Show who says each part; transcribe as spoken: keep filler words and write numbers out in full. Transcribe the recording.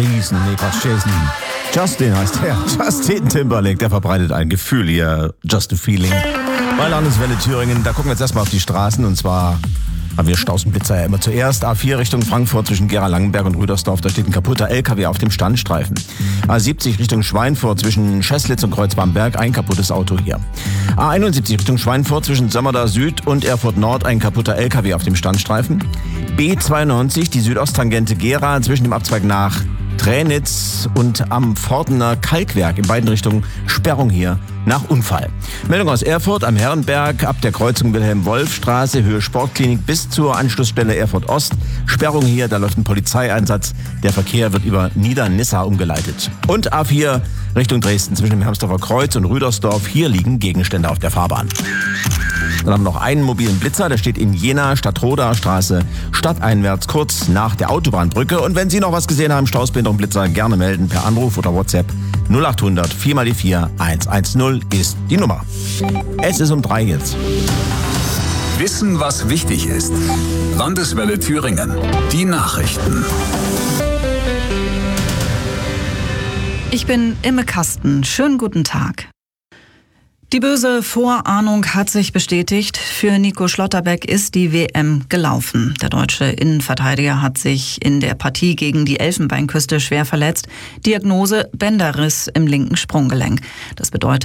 Speaker 1: Jason, nee, Quatsch, Jason. Justin heißt er. Justin Timberlake, der verbreitet ein Gefühl hier. Just a feeling. Bei Landeswelle Thüringen, da gucken wir jetzt erstmal auf die Straßen und zwar haben wir Stausenblitzer ja immer zuerst. A vier Richtung Frankfurt zwischen Gera-Langenberg und Rüdersdorf, da steht ein kaputter L K W auf dem Standstreifen. A siebzig Richtung Schweinfurt zwischen Scheßlitz und Kreuz-Bamberg, ein kaputtes Auto hier. A einundsiebzig Richtung Schweinfurt zwischen Sömmerda Süd und Erfurt Nord, ein kaputter L K W auf dem Standstreifen. B zweiundneunzig, die Südosttangente Gera zwischen dem Abzweig nach Tränitz und am Fortener Kalkwerk in beiden Richtungen Sperrung hier nach Unfall. Meldung aus Erfurt am Herrenberg ab der Kreuzung Wilhelm-Wolf-Straße, Höhe Sportklinik bis zur Anschlussstelle Erfurt Ost. Sperrung hier, da läuft ein Polizeieinsatz. Der Verkehr wird über Niedernissa umgeleitet. Und A vier Richtung Dresden zwischen dem Hermsdorfer Kreuz und Rüdersdorf. Hier liegen Gegenstände auf der Fahrbahn. Dann haben wir noch einen mobilen Blitzer, der steht in Jena, Stadtroda Straße, stadteinwärts, kurz nach der Autobahnbrücke. Und wenn Sie noch was gesehen haben, Stausbehinderungsblitzer, gerne melden per Anruf oder WhatsApp. null acht hundert vier mal die vier eins eins null ist die Nummer. Es ist um drei jetzt.
Speaker 2: Wissen, was wichtig ist. Landeswelle Thüringen. Die Nachrichten.
Speaker 3: Ich bin Imme Kasten. Schönen guten Tag. Die böse Vorahnung hat sich bestätigt. Für Nico Schlotterbeck ist die W M gelaufen. Der deutsche Innenverteidiger hat sich in der Partie gegen die Elfenbeinküste schwer verletzt. Diagnose: Bänderriss im linken Sprunggelenk. Das bedeutet